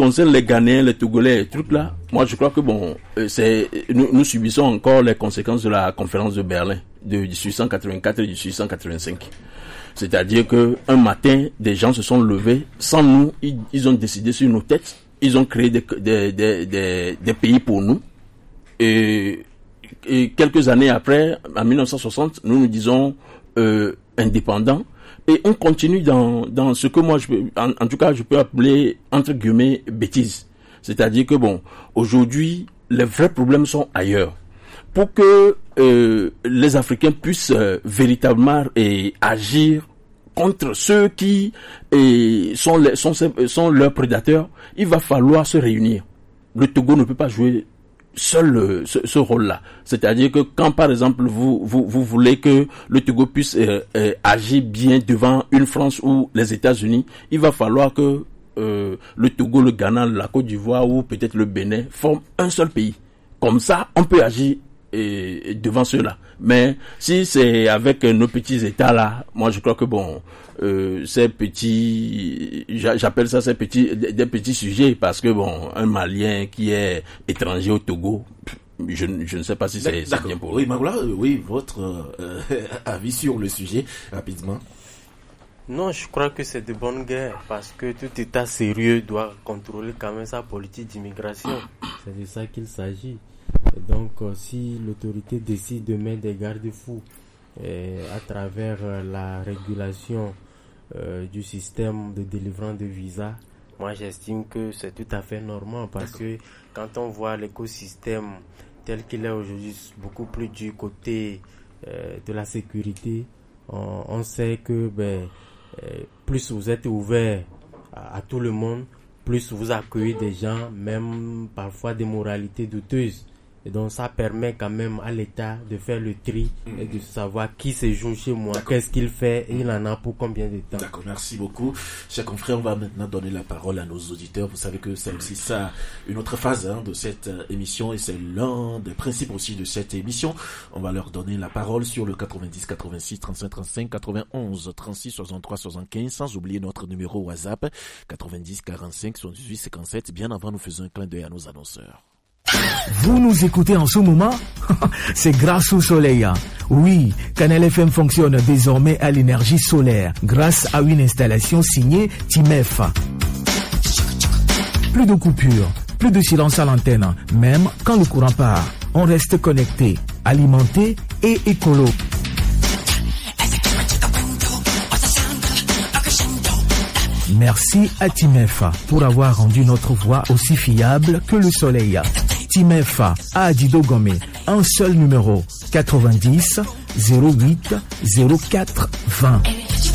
concerne les Ghanéens, les Togolais, les trucs là, moi je crois que nous subissons encore les conséquences de la conférence de Berlin de 1884 et 1885. C'est-à-dire que un matin, des gens se sont levés sans nous, ils ont décidé sur nos têtes, ils ont créé des pays pour nous. Et quelques années après, en 1960, nous disons indépendants. Et on continue dans ce que moi, en tout cas, je peux appeler, entre guillemets, bêtises. C'est-à-dire que aujourd'hui, les vrais problèmes sont ailleurs. Pour que les Africains puissent véritablement agir contre ceux qui sont leurs prédateurs, il va falloir se réunir. Le Togo ne peut pas jouer seul ce rôle-là. C'est-à-dire que quand, par exemple, vous voulez que le Togo puisse agir bien devant une France ou les États-Unis, il va falloir que le Togo, le Ghana, la Côte d'Ivoire ou peut-être le Bénin forment un seul pays. Comme ça, on peut agir devant ceux-là. Mais si c'est avec nos petits États-là, moi je crois que ces petits, j'appelle ça des petits sujets, parce que un Malien qui est étranger au Togo, je ne sais pas si c'est bien pour lui. Oui, Magoula, oui, votre avis sur le sujet, rapidement. Non, je crois que c'est de bonne guerre, parce que tout État sérieux doit contrôler quand même sa politique d'immigration. C'est de ça qu'il s'agit. Et donc, si l'autorité décide de mettre des garde-fous à travers la régulation du système de délivrance de visa, moi j'estime que c'est tout à fait normal, parce que quand on voit l'écosystème tel qu'il est aujourd'hui, beaucoup plus du côté de la sécurité, on sait que plus vous êtes ouvert à tout le monde, plus vous accueillez des gens, même parfois des moralités douteuses. Et donc ça permet quand même à l'État de faire le tri et de savoir qui se joue chez moi, qu'est-ce qu'il fait et il en a pour combien de temps. D'accord, merci beaucoup. Chers confrères, on va maintenant donner la parole à nos auditeurs. Vous savez que c'est aussi ça, une autre phase de cette émission, et c'est l'un des principes aussi de cette émission. On va leur donner la parole sur le 90 86 35 35 91 36 63 75, sans oublier notre numéro WhatsApp 90 45 78 57. Bien avant, nous faisons un clin d'œil à nos annonceurs. Vous nous écoutez en ce moment? C'est grâce au soleil. Oui, Canal FM fonctionne désormais à l'énergie solaire grâce à une installation signée TIMEF. Plus de coupures, plus de silence à l'antenne, même quand le courant part. On reste connecté, alimenté et écolo. Merci à TIMEF pour avoir rendu notre voix aussi fiable que le soleil. TIMEF à Adido Gomé, un seul numéro, 90 08 04 20.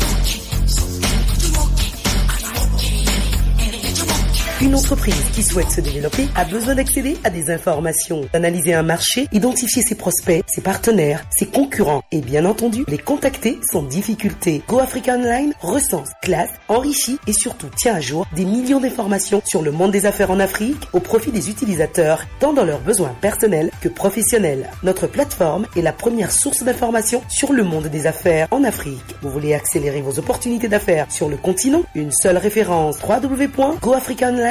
Une entreprise qui souhaite se développer a besoin d'accéder à des informations, d'analyser un marché, identifier ses prospects, ses partenaires, ses concurrents et bien entendu les contacter sans difficulté. Go Africa Online recense, classe, enrichit et surtout tient à jour des millions d'informations sur le monde des affaires en Afrique au profit des utilisateurs, tant dans leurs besoins personnels que professionnels. Notre plateforme est la première source d'informations sur le monde des affaires en Afrique. Vous voulez accélérer vos opportunités d'affaires sur le continent? Une seule référence, www.goafricaonline.com.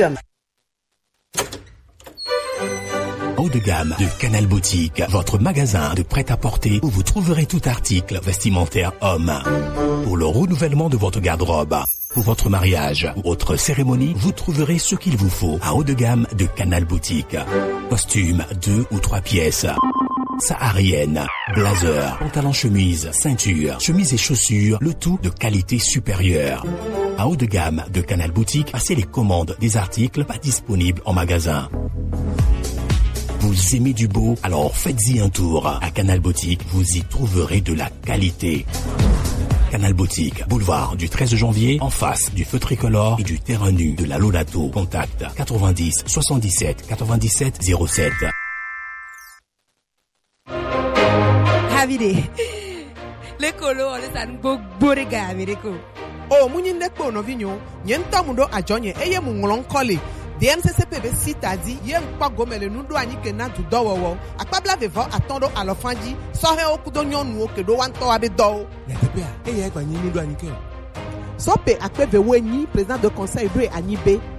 Haut de gamme de Canal Boutique, votre magasin de prêt-à-porter où vous trouverez tout article vestimentaire homme. Pour le renouvellement de votre garde-robe, pour votre mariage ou autre cérémonie, vous trouverez ce qu'il vous faut à haut de gamme de Canal Boutique. Costumes 2 ou 3 pièces, saharienne, blazer, pantalon chemise, ceinture, chemise et chaussures, le tout de qualité supérieure. À haut de gamme de Canal Boutique, passez les commandes des articles pas disponibles en magasin. Vous aimez du beau? Alors faites-y un tour. À Canal Boutique, vous y trouverez de la qualité. Canal Boutique, boulevard du 13 janvier, en face du feu tricolore et du terrain nu de la Lonato. Contact 90 77 97 07. Havide, le colo, le san borega mireko. Oh, munyinde kono vinyo, nyenta mundo ajonye, eye mungolon kole. DMCCPB citadi, yen pa gomele nundo anike na du dowo. Akpabla vevo atondo alofanji, sohe okudo nyonu oke do wanto abe do. Yatepea, eye kwa nyini do anike. Sope akpeve weni, président de conseil do anibe.